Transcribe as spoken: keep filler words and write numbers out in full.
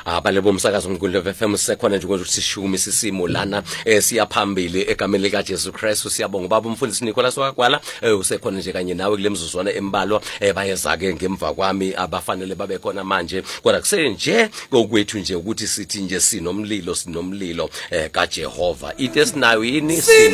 abale bomsakazo ngikule F M sekhona nje ukuthi sishumi sisimo lana eh siyaphambili egameni lika Jesu Christ. Siyabonga baba umfundisi Nicholas wakwala eh usekhona nje kanye nawe kule mzuzwana embalwa eh bayeza ke ngemva kwami abafanele babe khona manje kodwa kusenje kokwethu nje ukuthi sithi nje sinomlilo sinomlilo eh kaJehova into esinayo yini